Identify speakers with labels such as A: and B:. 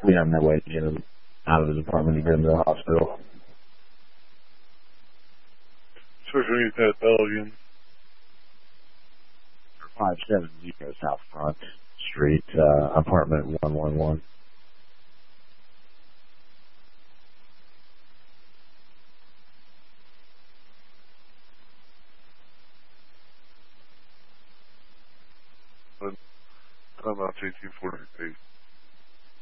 A: be on their way to get him out of his apartment to get him to the hospital.
B: Sorry, can you repeat that bell again?
A: 570 South Front Street, apartment 111.
B: Time out's 18:40, please.